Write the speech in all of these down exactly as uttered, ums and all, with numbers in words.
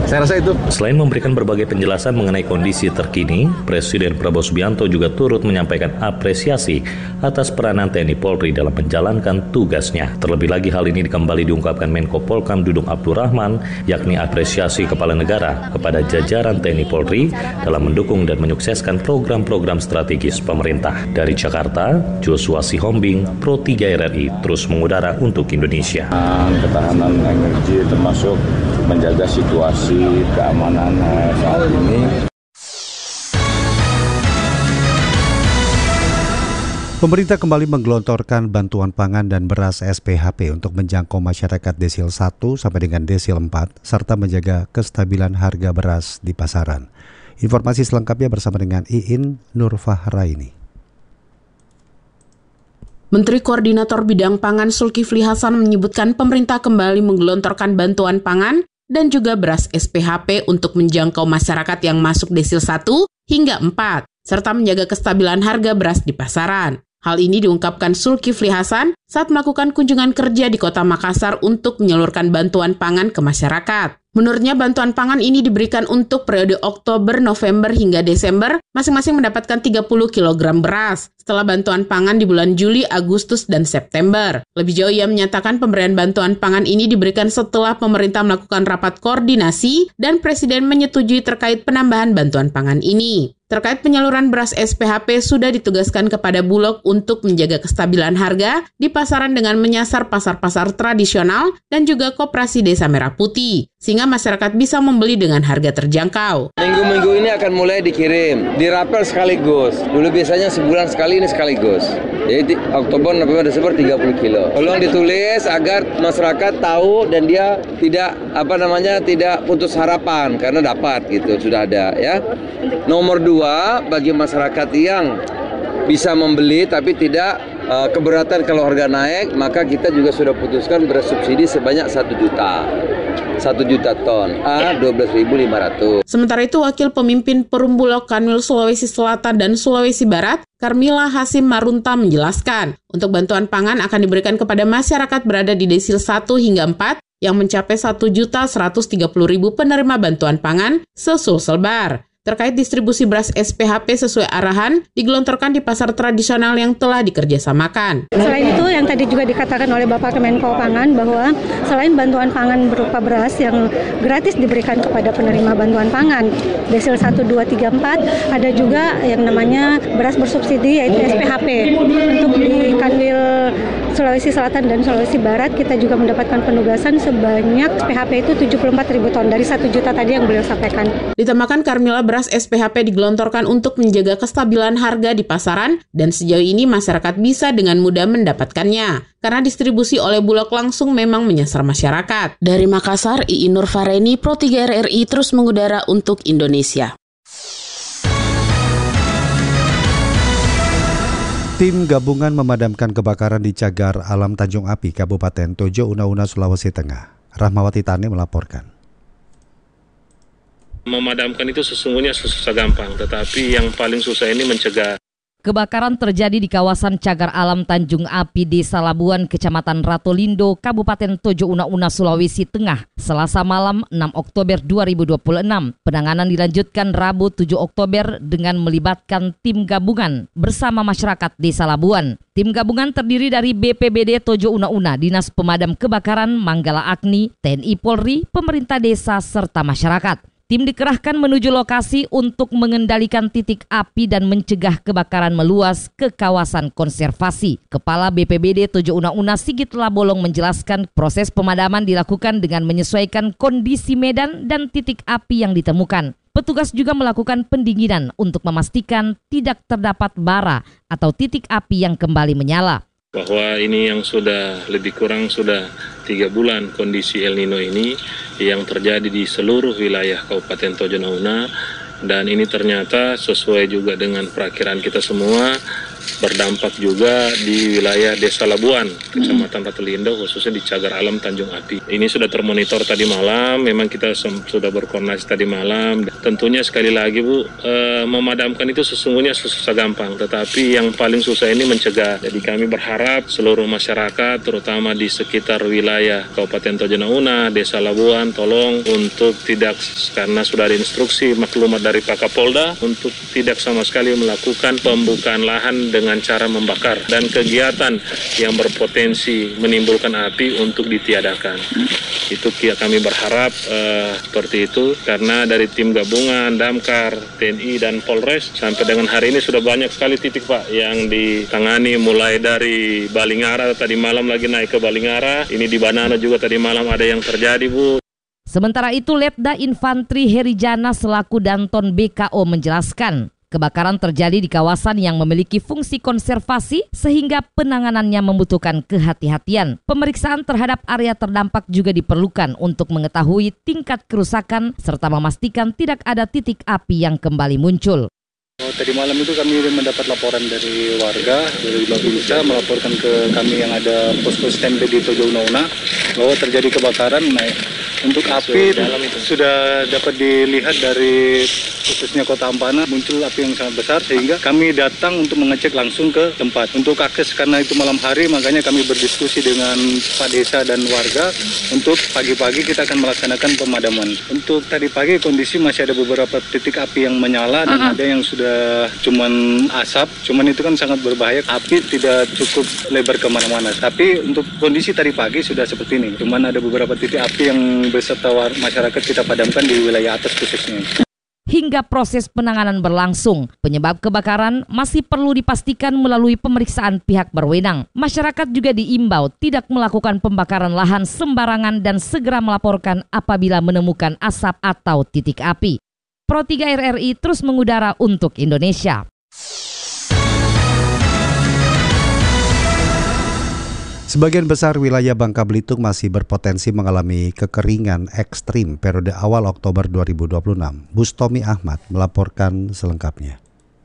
Saya rasa itu. Selain memberikan berbagai penjelasan mengenai kondisi terkini, Presiden Prabowo Subianto juga turut menyampaikan apresiasi atas peranan T N I Polri dalam menjalankan tugasnya. Terlebih lagi hal ini kembali diungkapkan Menko Polkam Dudung Abdurrahman, yakni apresiasi kepala negara kepada jajaran T N I Polri dalam mendukung dan menyukseskan program-program strategis pemerintah. Dari Jakarta, Joshua Sihombing, Pro tiga R R I terus mengudara untuk Indonesia. Ketahanan energi termasuk menjaga situasi keamanan saat ini. Pemerintah kembali menggelontorkan bantuan pangan dan beras S P H P untuk menjangkau masyarakat desil satu sampai dengan desil empat serta menjaga kestabilan harga beras di pasaran. Informasi selengkapnya bersama dengan Iin Nurfahraini. Menteri Koordinator Bidang Pangan Zulkifli Hasan menyebutkan pemerintah kembali menggelontorkan bantuan pangan dan juga beras S P H P untuk menjangkau masyarakat yang masuk desil satu hingga empat, serta menjaga kestabilan harga beras di pasaran. Hal ini diungkapkan Zulkifli Hasan saat melakukan kunjungan kerja di Kota Makassar untuk menyalurkan bantuan pangan ke masyarakat. Menurutnya bantuan pangan ini diberikan untuk periode Oktober, November hingga Desember, masing-masing mendapatkan tiga puluh kilogram beras, setelah bantuan pangan di bulan Juli, Agustus, dan September. Lebih jauh ia menyatakan pemberian bantuan pangan ini diberikan setelah pemerintah melakukan rapat koordinasi dan Presiden menyetujui terkait penambahan bantuan pangan ini. Terkait penyaluran beras S P H P sudah ditugaskan kepada Bulog untuk menjaga kestabilan harga di pasaran dengan menyasar pasar-pasar tradisional dan juga koperasi Desa Merah Putih, sehingga masyarakat bisa membeli dengan harga terjangkau. Minggu-minggu ini akan mulai dikirim, dirapel sekaligus. Dulu biasanya sebulan sekali, ini sekaligus. Jadi Oktober, November, Desember tiga puluh kilo. Tolong ditulis agar masyarakat tahu dan dia tidak apa namanya tidak putus harapan karena dapat gitu sudah ada ya. Nomor dua, bagi masyarakat yang bisa membeli tapi tidak uh, keberatan kalau harga naik, maka kita juga sudah putuskan bersubsidi sebanyak satu juta. satu juta ton, A dua belas ribu lima ratus. Sementara itu, Wakil Pemimpin Perum Bulog Kanwil Sulawesi Selatan dan Sulawesi Barat, Karmila Hasim Marunta menjelaskan, untuk bantuan pangan akan diberikan kepada masyarakat berada di desil satu hingga empat yang mencapai satu juta seratus tiga puluh ribu penerima bantuan pangan sesulselbar. Terkait distribusi beras S P H P sesuai arahan, digelontorkan di pasar tradisional yang telah dikerjasamakan. Selain itu, yang tadi juga dikatakan oleh Bapak Kemenko Pangan bahwa selain bantuan pangan berupa beras yang gratis diberikan kepada penerima bantuan pangan, desil satu, dua, tiga, empat, ada juga yang namanya beras bersubsidi yaitu S P H P. Untuk di Kanwil Sulawesi Selatan dan Sulawesi Barat, kita juga mendapatkan penugasan sebanyak S P H P itu tujuh puluh empat ribu ton dari satu juta tadi yang beliau sampaikan. Ditambahkan Karmila, beras S P H P digelontorkan untuk menjaga kestabilan harga di pasaran dan sejauh ini masyarakat bisa dengan mudah mendapatkannya karena distribusi oleh Bulog langsung memang menyasar masyarakat. Dari Makassar, Iin Nurfahraini, Pro tiga R R I terus mengudara untuk Indonesia. Tim gabungan memadamkan kebakaran di Cagar Alam Tanjung Api, Kabupaten Tojo Una Una, Sulawesi Tengah. Rahmawati Tani melaporkan. Memadamkan itu sesungguhnya susah gampang, tetapi yang paling susah ini mencegah. Kebakaran terjadi di kawasan Cagar Alam Tanjung Api, Desa Labuan, Kecamatan Ratolindo, Kabupaten Tojo Una Una, Sulawesi Tengah, Selasa malam enam Oktober dua ribu dua puluh enam. Penanganan dilanjutkan Rabu tujuh Oktober dengan melibatkan tim gabungan bersama masyarakat Desa Labuan. Tim gabungan terdiri dari B P B D Tojo Una Una, Dinas Pemadam Kebakaran, Manggala Agni, T N I Polri, pemerintah desa, serta masyarakat. Tim dikerahkan menuju lokasi untuk mengendalikan titik api dan mencegah kebakaran meluas ke kawasan konservasi. Kepala B P B D Tojo Una Una, Sigit Labolong, menjelaskan proses pemadaman dilakukan dengan menyesuaikan kondisi medan dan titik api yang ditemukan. Petugas juga melakukan pendinginan untuk memastikan tidak terdapat bara atau titik api yang kembali menyala. Bahwa ini yang sudah lebih kurang sudah tiga bulan kondisi El Nino ini yang terjadi di seluruh wilayah Kabupaten Tojo Una Una, dan ini ternyata sesuai juga dengan perakiraan kita semua berdampak juga di wilayah Desa Labuan, Kecamatan Ratulindo, khususnya di Cagar Alam Tanjung Api. Ini sudah termonitor tadi malam, memang kita sudah berkoordinasi tadi malam. Tentunya sekali lagi Bu, eh, memadamkan itu sesungguhnya susah gampang, tetapi yang paling susah ini mencegah. Jadi kami berharap seluruh masyarakat, terutama di sekitar wilayah Kabupaten Tojo Una, Desa Labuan, tolong untuk tidak, karena sudah ada instruksi maklumat dari Pak Kapolda, untuk tidak sama sekali melakukan pembukaan lahan dengan cara membakar dan kegiatan yang berpotensi menimbulkan api untuk ditiadakan. Itu kami berharap uh, seperti itu, karena dari tim gabungan, Damkar, T N I dan Polres sampai dengan hari ini sudah banyak sekali titik Pak yang ditangani, mulai dari Balingara tadi malam lagi naik ke Balingara, ini di Banana juga tadi malam ada yang terjadi Bu. Sementara itu, Letda Infantri Herijana selaku Danton B K O menjelaskan, kebakaran terjadi di kawasan yang memiliki fungsi konservasi sehingga penanganannya membutuhkan kehati-hatian. Pemeriksaan terhadap area terdampak juga diperlukan untuk mengetahui tingkat kerusakan serta memastikan tidak ada titik api yang kembali muncul. Oh, tadi malam itu kami mendapat laporan dari warga dari Babinsa melaporkan ke kami yang ada posko standby di Tojo Una bahwa terjadi kebakaran. Nah, untuk api sudah dapat dilihat dari khususnya Kota Ampana muncul api yang sangat besar sehingga kami datang untuk mengecek langsung ke tempat. Untuk akses karena itu malam hari, makanya kami berdiskusi dengan Pak Desa dan warga untuk pagi-pagi kita akan melaksanakan pemadaman. Untuk tadi pagi kondisi masih ada beberapa titik api yang menyala dan uh-huh. ada yang sudah cuman asap, cuman itu kan sangat berbahaya. Api tidak cukup lebar kemana-mana. Tapi untuk kondisi tadi pagi sudah seperti ini. Cuman ada beberapa titik api yang beserta masyarakat kita padamkan di wilayah atas khususnya. Hingga proses penanganan berlangsung, penyebab kebakaran masih perlu dipastikan melalui pemeriksaan pihak berwenang. Masyarakat juga diimbau tidak melakukan pembakaran lahan sembarangan dan segera melaporkan apabila menemukan asap atau titik api. Pro tiga R R I terus mengudara untuk Indonesia. Sebagian besar wilayah Bangka Belitung masih berpotensi mengalami kekeringan ekstrim periode awal Oktober dua ribu dua puluh enam. Bustomi Ahmad melaporkan selengkapnya.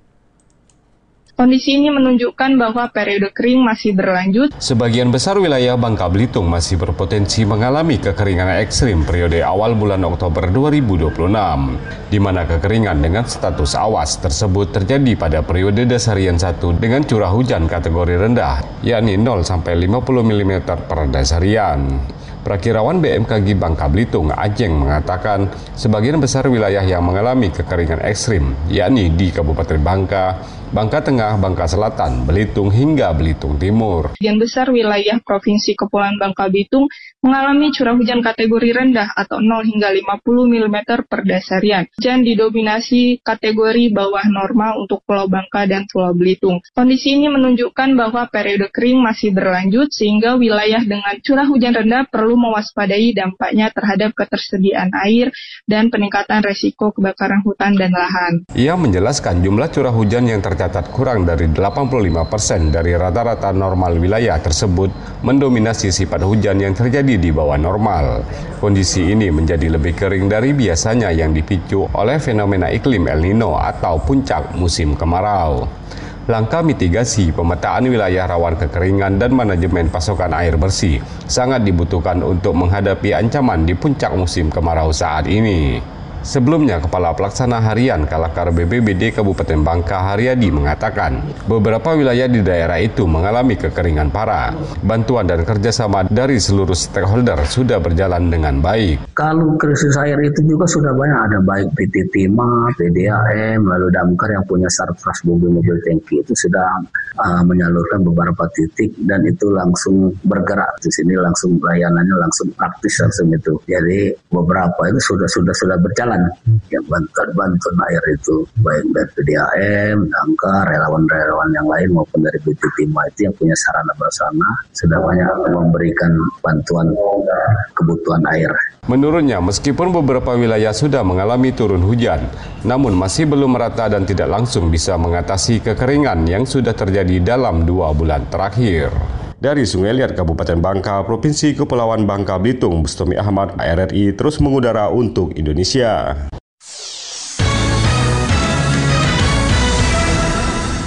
Kondisi ini menunjukkan bahwa periode kering masih berlanjut. Sebagian besar wilayah Bangka Belitung masih berpotensi mengalami kekeringan ekstrim periode awal bulan Oktober dua ribu dua puluh enam, di mana kekeringan dengan status awas tersebut terjadi pada periode dasarian satu dengan curah hujan kategori rendah, yakni nol sampai lima puluh milimeter per dasarian. Prakirawan B M K G Bangka Belitung, Ajeng, mengatakan sebagian besar wilayah yang mengalami kekeringan ekstrim, yakni di Kabupaten Bangka, Bangka Tengah, Bangka Selatan, Belitung hingga Belitung Timur. Sebagian besar wilayah Provinsi Kepulauan Bangka Belitung mengalami curah hujan kategori rendah atau nol hingga lima puluh milimeter per dasarian. Hujan didominasi kategori bawah normal untuk Pulau Bangka dan Pulau Belitung. Kondisi ini menunjukkan bahwa periode kering masih berlanjut sehingga wilayah dengan curah hujan rendah perlu mewaspadai dampaknya terhadap ketersediaan air dan peningkatan resiko kebakaran hutan dan lahan. Ia menjelaskan jumlah curah hujan yang tercatat kurang dari delapan puluh lima persen dari rata-rata normal wilayah tersebut mendominasi sifat hujan yang terjadi di bawah normal. Kondisi ini menjadi lebih kering dari biasanya yang dipicu oleh fenomena iklim El Nino atau puncak musim kemarau. Langkah mitigasi, pemetaan wilayah rawan kekeringan dan manajemen pasokan air bersih sangat dibutuhkan untuk menghadapi ancaman di puncak musim kemarau saat ini. Sebelumnya, Kepala Pelaksana Harian Kalakar B B B D Kabupaten Bangka Haryadi mengatakan beberapa wilayah di daerah itu mengalami kekeringan parah. Bantuan dan kerjasama dari seluruh stakeholder sudah berjalan dengan baik. Kalau krisis air itu juga sudah banyak, ada baik P T Timah, P D A M, lalu Damkar yang punya sarfras mobil-mobil tangki itu sudah uh, menyalurkan beberapa titik dan itu langsung bergerak di sini, langsung layanannya langsung praktis langsung itu. Jadi beberapa itu sudah sudah sudah berjalan. Ya, bantuan-bantuan air itu baik dari P D A M, Damkar, relawan-relawan yang lain maupun dari P T Timah itu yang punya sarana prasarana sudah banyak memberikan bantuan kebutuhan air. Menurutnya, meskipun beberapa wilayah sudah mengalami turun hujan, namun masih belum merata dan tidak langsung bisa mengatasi kekeringan yang sudah terjadi dalam dua bulan terakhir. Dari Sungai Liat, Kabupaten Bangka, Provinsi Kepulauan Bangka Belitung, Bustomi Ahmad, R R I terus mengudara untuk Indonesia.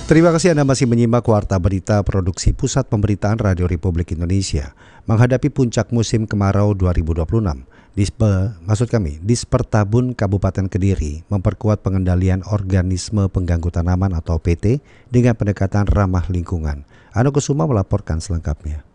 Terima kasih Anda masih menyimak Warta Berita Produksi Pusat Pemberitaan Radio Republik Indonesia. Menghadapi puncak musim kemarau dua ribu dua puluh enam, Dispe, maksud kami, Dispertabun Kabupaten Kediri memperkuat pengendalian organisme pengganggu tanaman atau O P T dengan pendekatan ramah lingkungan. Ano Kusuma melaporkan selengkapnya.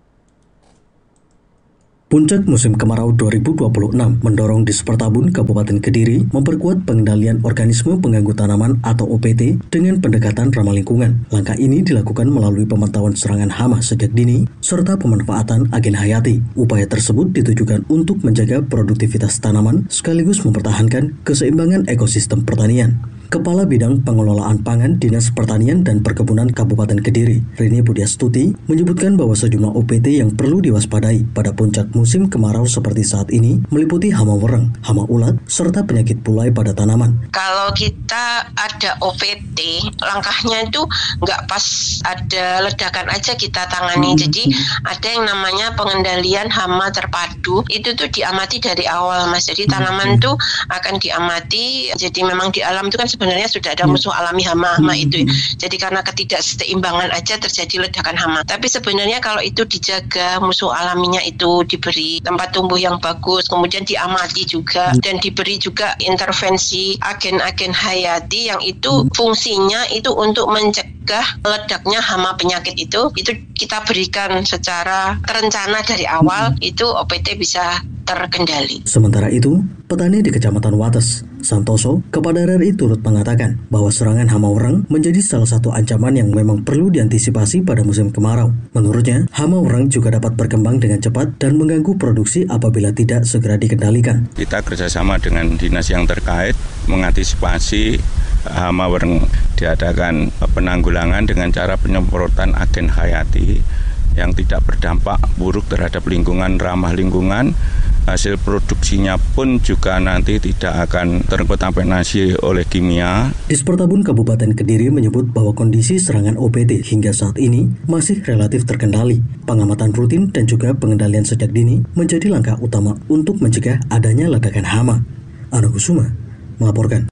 Puncak musim kemarau dua ribu dua puluh enam mendorong Dispertabun Kabupaten Kediri memperkuat pengendalian organisme pengganggu tanaman atau O P T dengan pendekatan ramah lingkungan. Langkah ini dilakukan melalui pemantauan serangan hama sejak dini serta pemanfaatan agen hayati. Upaya tersebut ditujukan untuk menjaga produktivitas tanaman sekaligus mempertahankan keseimbangan ekosistem pertanian. Kepala Bidang Pengelolaan Pangan Dinas Pertanian dan Perkebunan Kabupaten Kediri, Rini Budiastuti, menyebutkan bahwa sejumlah O P T yang perlu diwaspadai pada puncak musim kemarau seperti saat ini meliputi hama wereng, hama ulat, serta penyakit pulai pada tanaman. Kalau kita ada O P T, langkahnya itu nggak pas ada ledakan aja kita tangani. Hmm. Jadi ada yang namanya pengendalian hama terpadu, itu tuh diamati dari awal, Mas. Jadi tanaman tuh akan diamati, jadi memang di alam itu kan sebenarnya sudah ada musuh alami hama-hama itu. Jadi karena ketidakseimbangan aja terjadi ledakan hama. Tapi sebenarnya kalau itu dijaga, musuh alaminya itu diberi tempat tumbuh yang bagus, kemudian diamati juga dan diberi juga intervensi agen-agen hayati yang itu fungsinya itu untuk mencegah ledaknya hama penyakit itu, itu kita berikan secara terencana dari awal, itu O P T bisa terkendali. Sementara itu, petani di Kecamatan Wates, Santoso, kepada R R I turut mengatakan bahwa serangan hama wereng menjadi salah satu ancaman yang memang perlu diantisipasi pada musim kemarau. Menurutnya, hama wereng juga dapat berkembang dengan cepat dan mengganggu produksi apabila tidak segera dikendalikan. Kita kerjasama dengan dinas yang terkait mengantisipasi hama wereng, diadakan penanggulangan dengan cara penyemprotan agen hayati yang tidak berdampak buruk terhadap lingkungan, ramah lingkungan. Hasil produksinya pun juga nanti tidak akan terkontaminasi oleh kimia. Dispertabun Kabupaten Kediri menyebut bahwa kondisi serangan O P T hingga saat ini masih relatif terkendali. Pengamatan rutin dan juga pengendalian sejak dini menjadi langkah utama untuk mencegah adanya ledakan hama. Ano Kusuma melaporkan.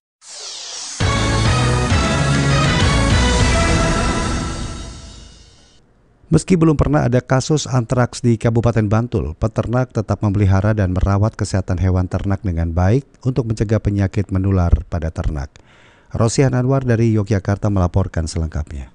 Meski belum pernah ada kasus antraks di Kabupaten Bantul, peternak tetap memelihara dan merawat kesehatan hewan ternak dengan baik untuk mencegah penyakit menular pada ternak. Rosihan Anwar dari Yogyakarta melaporkan selengkapnya.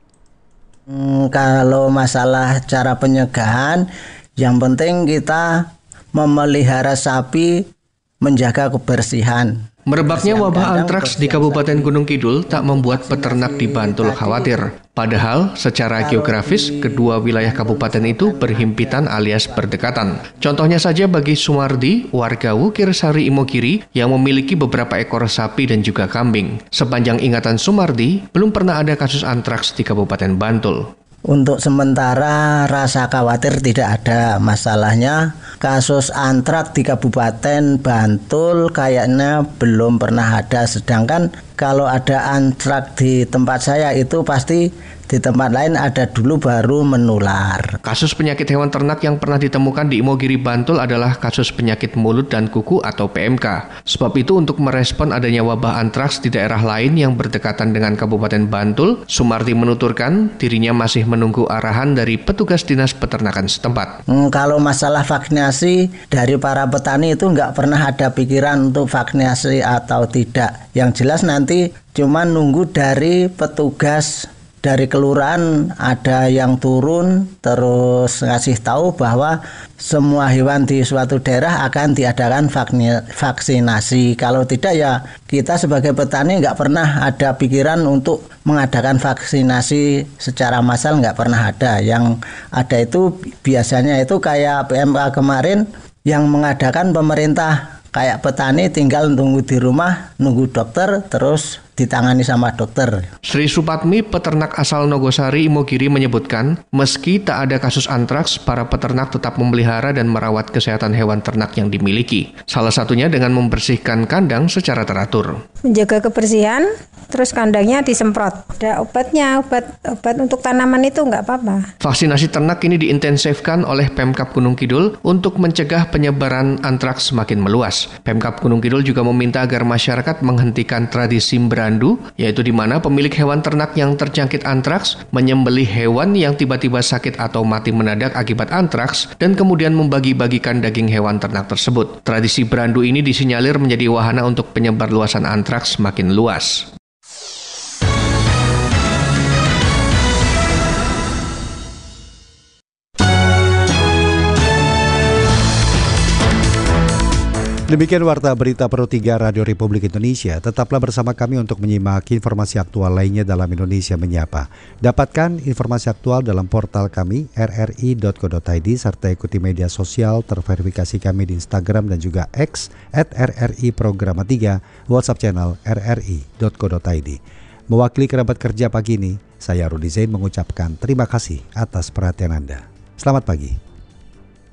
Hmm, kalau masalah cara pencegahan, yang penting kita memelihara sapi, menjaga kebersihan. Merebaknya wabah antraks di Kabupaten Gunung Kidul tak membuat peternak di Bantul khawatir. Padahal secara geografis kedua wilayah kabupaten itu berhimpitan alias berdekatan. Contohnya saja bagi Sumardi, warga Wukir Sari Imogiri yang memiliki beberapa ekor sapi dan juga kambing. Sepanjang ingatan Sumardi, belum pernah ada kasus antraks di Kabupaten Bantul. Untuk sementara rasa khawatir tidak ada. Masalahnya kasus antraks di Kabupaten Bantul kayaknya belum pernah ada. Sedangkan kalau ada antraks di tempat saya itu pasti di tempat lain ada dulu baru menular. Kasus penyakit hewan ternak yang pernah ditemukan di Imogiri Bantul adalah kasus penyakit mulut dan kuku atau P M K. Sebab itu untuk merespon adanya wabah antraks di daerah lain yang berdekatan dengan Kabupaten Bantul, Sumardi menuturkan dirinya masih menunggu arahan dari petugas dinas peternakan setempat. Hmm, kalau masalah vaksinasi dari para petani itu nggak pernah ada pikiran untuk vaksinasi atau tidak. Yang jelas nanti cuma nunggu dari petugas dari kelurahan ada yang turun terus ngasih tahu bahwa semua hewan di suatu daerah akan diadakan vaksinasi. Kalau tidak ya kita sebagai petani nggak pernah ada pikiran untuk mengadakan vaksinasi secara massal, nggak pernah ada. Yang ada itu biasanya itu kayak P M K kemarin yang mengadakan pemerintah, kayak petani tinggal tunggu di rumah nunggu dokter terus ditangani sama dokter. Sri Supatmi, peternak asal Nogosari, Imogiri menyebutkan, meski tak ada kasus antraks, para peternak tetap memelihara dan merawat kesehatan hewan ternak yang dimiliki. Salah satunya dengan membersihkan kandang secara teratur. Menjaga kebersihan, terus kandangnya disemprot. Ada obatnya, obat obat untuk tanaman itu nggak apa-apa. Vaksinasi ternak ini diintensifkan oleh Pemkab Gunung Kidul untuk mencegah penyebaran antraks semakin meluas. Pemkab Gunung Kidul juga meminta agar masyarakat menghentikan tradisi berani Brandu, yaitu di mana pemilik hewan ternak yang terjangkit antraks menyembelih hewan yang tiba-tiba sakit atau mati mendadak akibat antraks dan kemudian membagi-bagikan daging hewan ternak tersebut. Tradisi Brandu ini disinyalir menjadi wahana untuk penyebar luasan antraks makin luas. Demikian Warta Berita Pro tiga Radio Republik Indonesia. Tetaplah bersama kami untuk menyimak informasi aktual lainnya dalam Indonesia Menyapa. Dapatkan informasi aktual dalam portal kami r r i dot co dot i d serta ikuti media sosial terverifikasi kami di Instagram dan juga X at r r i programa tiga, WhatsApp channel r r i dot co dot i d. Mewakili kerabat kerja pagi ini, saya Rudi Zain mengucapkan terima kasih atas perhatian Anda. Selamat pagi.